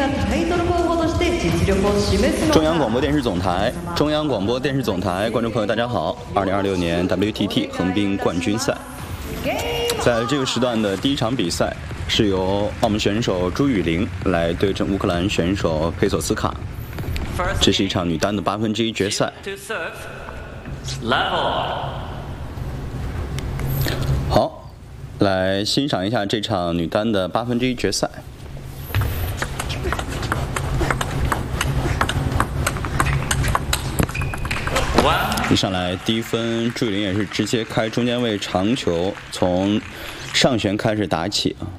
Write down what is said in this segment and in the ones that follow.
なタイトル候補として実力を示すのか。 中央广播电视总台，中央广播电视总台，观众朋友大家好！2026年 WTT 横滨冠军赛，在这个时段的第一场比赛是由澳门选手朱雨玲来对阵乌克兰选手佩索斯卡，这是一场女单的1/8决赛。好，来欣赏一下这场女单的1/8决赛。一上来第一分，朱雨玲也是直接开中间位长球，从上旋开始打起啊。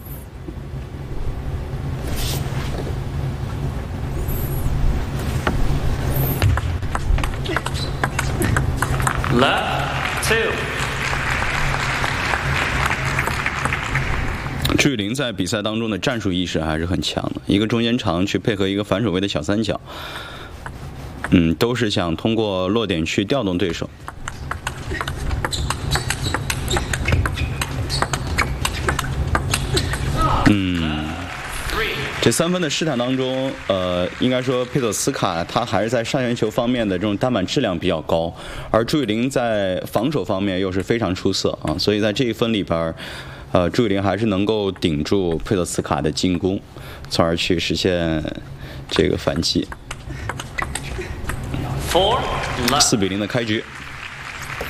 朱雨玲在比赛当中的战术意识还是很强的，一个中间长去配合一个反手位的小三角。都是想通过落点去调动对手。这3分的试探当中，应该说佩索斯卡他还是在上旋球方面的这种单板质量比较高，而朱雨玲在防守方面又是非常出色啊，所以在这一分里边，朱雨玲还是能够顶住佩索斯卡的进攻，从而去实现这个反击。4-0的开局。